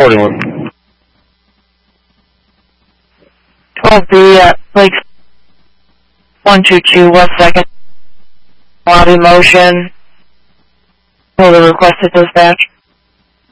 accordingly. 12B, Lake 122 West 2nd. Lobby motion. For the requested dispatch.